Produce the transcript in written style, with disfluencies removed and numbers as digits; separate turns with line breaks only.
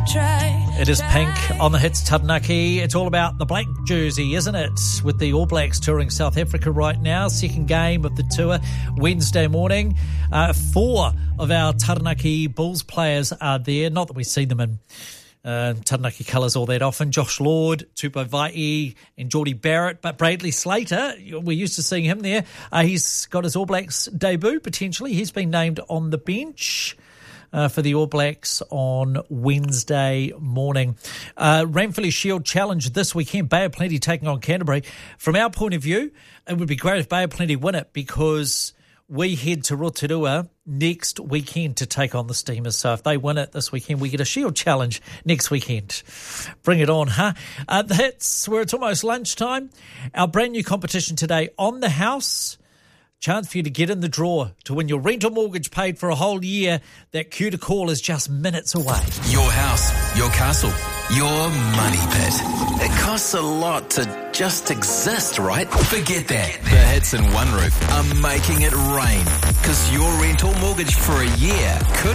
It is Pink on the Hits Taranaki. It's all about the black jersey, isn't it? With the All Blacks touring South Africa right now. Second game of the tour, Wednesday morning. 4 of our Taranaki Bulls players are there. Not that we see them in Taranaki colours all that often. Josh Lord, Tupou Vai'i and Geordie Barrett. But Bradley Slater, we're used to seeing him there. He's got his All Blacks debut, potentially. He's been named on the bench for the All Blacks on Wednesday morning. Ranfurly Shield Challenge this weekend. Bay of Plenty taking on Canterbury. From our point of view, it would be great if Bay of Plenty win it, because we head to Rotorua next weekend to take on the Steamers. So if they win it this weekend, we get a Shield Challenge next weekend. Bring it on, huh? The Hits, where it's almost lunchtime. Our brand new competition today, On the House. Chance for you to get in the draw to win your rental mortgage paid for a whole year. That cue to call is just minutes away.
Your house, your castle, your money pit. It costs a lot to just exist, right? Forget that. The Hits and One Roof are making it rain, because your rental mortgage for a year could